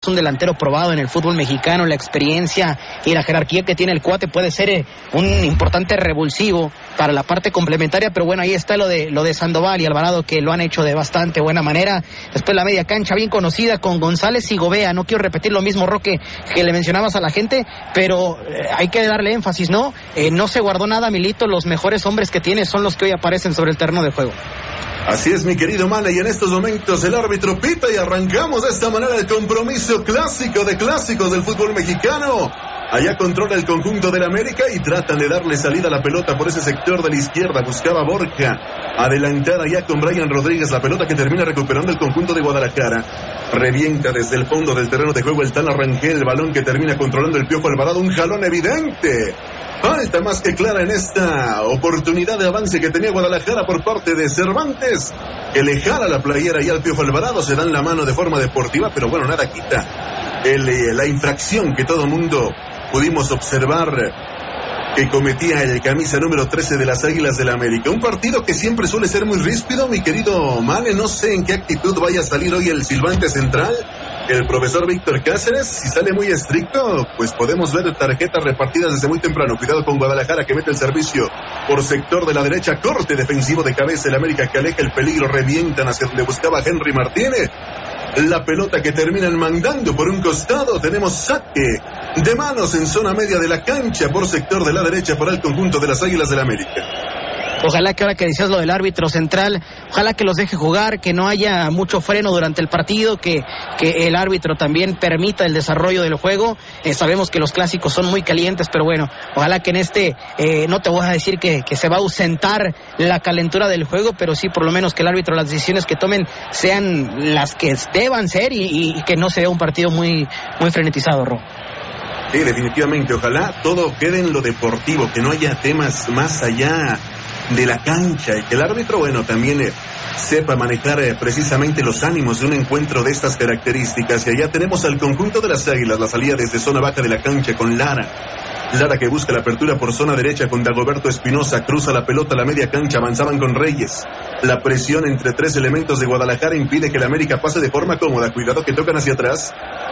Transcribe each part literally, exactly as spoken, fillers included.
un delantero probado en el fútbol mexicano, la experiencia y la jerarquía que tiene el cuate puede ser eh, un importante revulsivo para la parte complementaria, pero bueno, ahí está lo de lo de Sandoval y Alvarado, que lo han hecho de bastante buena manera. Después la media cancha bien conocida con González y Gobea. No quiero repetir lo mismo, Roque, que le mencionabas a la gente, pero eh, hay que darle énfasis, ¿no? Eh, no se guardó nada, Milito, los mejores hombres que tiene son los que hoy aparecen sobre el terreno de juego. Así es, mi querido Mane, y en estos momentos el árbitro pita y arrancamos de esta manera el compromiso clásico de clásicos del fútbol mexicano. Allá controla el conjunto del América y tratan de darle salida a la pelota por ese sector de la izquierda. Buscaba Borja adelantar allá con Brian Rodríguez, la pelota que termina recuperando el conjunto de Guadalajara. Revienta desde el fondo del terreno de juego el tal Rangel, el balón que termina controlando el Piojo Alvarado, un jalón evidente. Falta más que clara en esta oportunidad de avance que tenía Guadalajara por parte de Cervantes, que le jala la playera y al Piojo Alvarado, se dan la mano de forma deportiva, pero bueno, nada quita el, eh, la infracción que todo mundo pudimos observar que cometía el camisa número trece de las Águilas del América. Un partido que siempre suele ser muy ríspido, mi querido Mane. No sé en qué actitud vaya a salir hoy el silbante central, el profesor Víctor Cáceres. Si sale muy estricto, pues podemos ver tarjetas repartidas desde muy temprano. Cuidado con Guadalajara, que mete el servicio por sector de la derecha, corte defensivo de cabeza. El América que aleja el peligro, revientan hacia donde buscaba Henry Martínez. La pelota que terminan mandando por un costado. Tenemos saque de manos en zona media de la cancha por sector de la derecha para el conjunto de las Águilas del América. Ojalá que ahora que decías lo del árbitro central, ojalá que los deje jugar, que no haya mucho freno durante el partido, que, que el árbitro también permita el desarrollo del juego. Eh, sabemos que los clásicos son muy calientes, pero bueno, ojalá que en este, eh, no te voy a decir que, que se va a ausentar la calentura del juego, pero sí por lo menos que el árbitro, las decisiones que tomen sean las que deban ser y, y, y que no se vea un partido muy, muy frenetizado, Ro. Sí, definitivamente, ojalá todo quede en lo deportivo, que no haya temas más allá de la cancha y que el árbitro, bueno, también eh, sepa manejar eh, precisamente los ánimos de un encuentro de estas características. Y allá tenemos al conjunto de las Águilas, la salida desde zona baja de la cancha con Lara. Lara que busca la apertura por zona derecha con Dagoberto Espinosa, cruza la pelota a la media cancha, avanzaban con Reyes. La presión entre tres elementos de Guadalajara impide que el América pase de forma cómoda. Cuidado que tocan hacia atrás.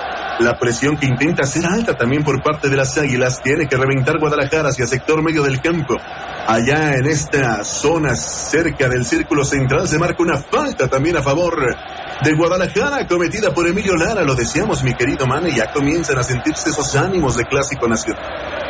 La presión que intenta ser alta también por parte de las Águilas. Tiene que reventar Guadalajara hacia sector medio del campo. Allá en esta zona cerca del círculo central se marca una falta también a favor de Guadalajara, cometida por Emilio Lara. Lo decíamos, mi querido Mane, ya comienzan a sentirse esos ánimos de clásico nacional.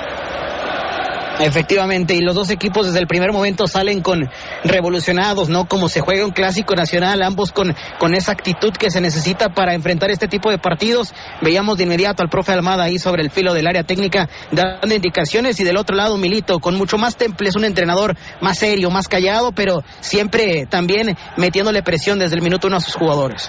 Efectivamente, y los dos equipos desde el primer momento salen con revolucionados, ¿no? Como se juega un clásico nacional, ambos con, con esa actitud que se necesita para enfrentar este tipo de partidos. Veíamos de inmediato al profe Almada ahí sobre el filo del área técnica dando indicaciones, y del otro lado Milito con mucho más temple, es un entrenador más serio, más callado, pero siempre también metiéndole presión desde el minuto uno a sus jugadores.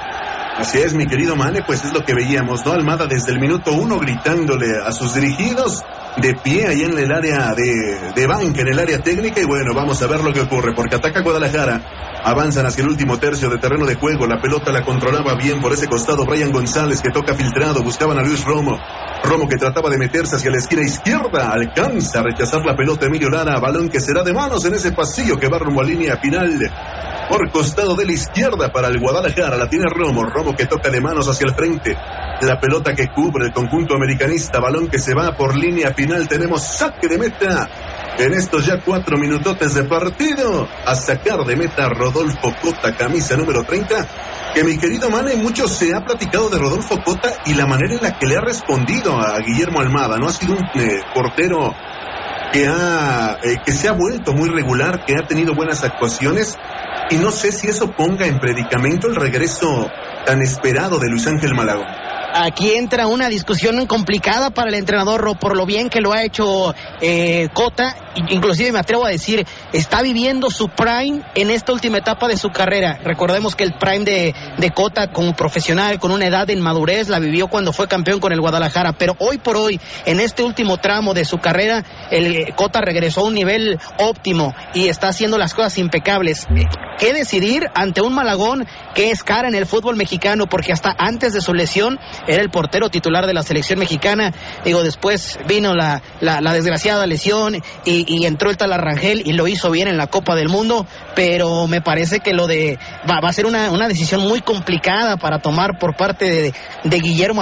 Así es, mi querido Mane, pues es lo que veíamos, ¿no? Almada desde el minuto uno gritándole a sus dirigidos, de pie ahí en el área de, de banca, en el área técnica, y bueno, vamos a ver lo que ocurre, porque ataca Guadalajara, avanzan hacia el último tercio de terreno de juego, la pelota la controlaba bien por ese costado Brian González, que toca filtrado, buscaban a Luis Romo, Romo que trataba de meterse hacia la esquina izquierda, alcanza a rechazar la pelota Emilio Lara, balón que será de manos en ese pasillo que va rumbo a línea final, por costado de la izquierda para el Guadalajara, la tiene Romo, Romo que toca de manos hacia el frente, la pelota que cubre el conjunto americanista, balón que se va por línea final, tenemos saque de meta en estos ya cuatro minutotes de partido, a sacar de meta Rodolfo Cota, camisa número treinta, que mi querido Mane, mucho se ha platicado de Rodolfo Cota y la manera en la que le ha respondido a Guillermo Almada, no ha sido un eh, portero que, ha, eh, que se ha vuelto muy regular, que ha tenido buenas actuaciones, y no sé si eso ponga en predicamento el regreso tan esperado de Luis Ángel Malagón. Aquí entra una discusión complicada para el entrenador por lo bien que lo ha hecho eh, Cota, inclusive me atrevo a decir, está viviendo su prime en esta última etapa de su carrera. Recordemos que el prime de, de Cota como profesional, con una edad en madurez, la vivió cuando fue campeón con el Guadalajara, pero hoy por hoy, en este último tramo de su carrera, el Cota regresó a un nivel óptimo y está haciendo las cosas impecables. ¿Qué decidir ante un Malagón que es cara en el fútbol mexicano? Porque hasta antes de su lesión era el portero titular de la selección mexicana. Digo, después vino la, la, la desgraciada lesión y, y entró el tal Rangel y lo hizo bien en la Copa del Mundo, pero me parece que lo de va, va a ser una, una decisión muy complicada para tomar por parte de, de Guillermo